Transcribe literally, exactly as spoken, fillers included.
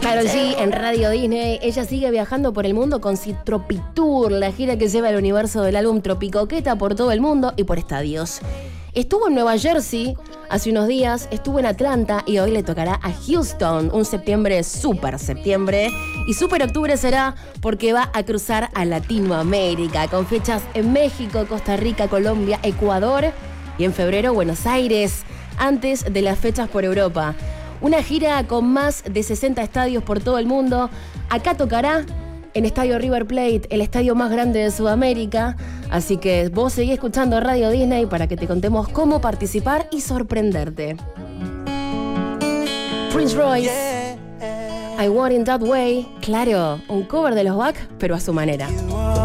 Karol G en Radio Disney. Ella sigue viajando por el mundo con su Tropitour, la gira que lleva el universo del álbum Tropicoqueta por todo el mundo y por estadios. Estuvo en Nueva Jersey hace unos días, estuvo en Atlanta y hoy le tocará a Houston. Un septiembre, súper septiembre. Y súper octubre será porque va a cruzar a Latinoamérica con fechas en México, Costa Rica, Colombia, Ecuador y en febrero Buenos Aires, antes de las fechas por Europa. Una gira con más de sesenta estadios por todo el mundo. Acá tocará en Estadio River Plate, el estadio más grande de Sudamérica. Así que vos seguís escuchando Radio Disney para que te contemos cómo participar y sorprenderte. Prince Royce, I Want It That Way. Claro, un cover de los Back, pero a su manera.